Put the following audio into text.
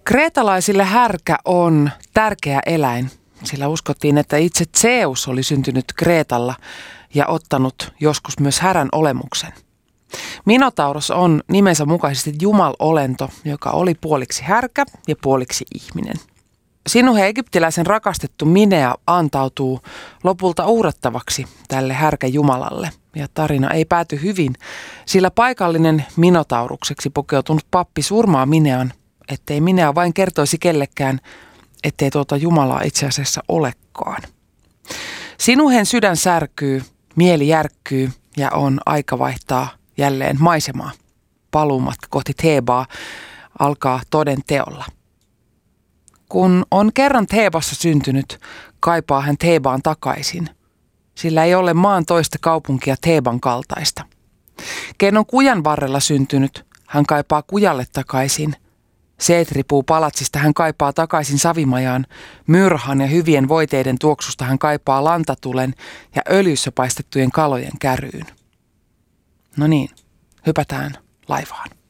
Kreetalaisille härkä on tärkeä eläin, sillä uskottiin, että itse Zeus oli syntynyt Kreetalla ja ottanut joskus myös härän olemuksen. Minotauros on nimensä mukaisesti jumalolento, joka oli puoliksi härkä ja puoliksi ihminen. Sinuhe egyptiläisen rakastettu Minea antautuu lopulta uhrattavaksi tälle härkäjumalalle. Ja tarina ei pääty hyvin, sillä paikallinen minotaurukseksi pukeutunut pappi surmaa Minean, ettei Minea vain kertoisi kellekään, ettei tuota Jumalaa itse asiassa olekaan. Sinuhen sydän särkyy, mieli järkkyy ja on aika vaihtaa jälleen maisemaa. Paluumatka kohti Thebaa alkaa toden teolla. Kun on kerran Thebassa syntynyt, kaipaa hän Thebaan takaisin, sillä ei ole maan toista kaupunkia Theban kaltaista. Ken on kujan varrella syntynyt, hän kaipaa kujalle takaisin. Seetripuu palatsista hän kaipaa takaisin savimajaan, myrhan ja hyvien voiteiden tuoksusta hän kaipaa lantatulen ja öljyssä paistettujen kalojen käryyn. No niin, hypätään laivaan.